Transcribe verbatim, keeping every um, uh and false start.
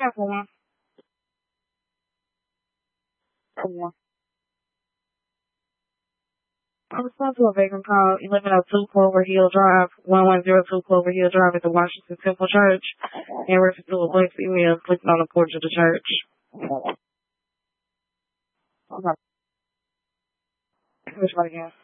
Careful one. Four. I respond to a vacant call, eleven oh two Clover Hill Drive, one one zero two Clover Hill Drive at the Washington Temple Church, in reference to a black female sleeping on the porch of the church. Okay. Which one again?